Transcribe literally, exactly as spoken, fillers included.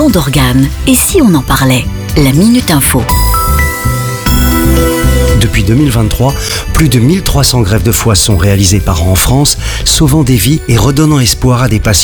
don d'organes. Et si on en parlait? La Minute Info. Depuis deux mille vingt-trois, plus de mille trois cents greffes de foie sont réalisées par an en France, sauvant des vies et redonnant espoir à des patients